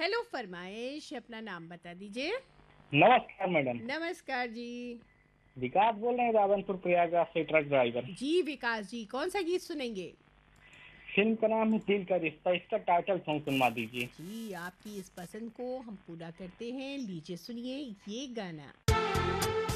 Hello फरमाइश, अपना नाम बता दीजिए। नमस्कार मैडम। नमस्कार जी। विकास बोल रहे हैं रावनपुर प्रयागराज से, ट्रक ड्राइवर। जी विकास जी, कौन सा गीत सुनेंगे? फिल्म का नाम है दिल का रिश्ता, इसका टाइटल सॉन्ग सुनवा दीजिए। जी, आपकी इस पसंद को हम पूरा करते हैं। लीजिए सुनिए ये गाना।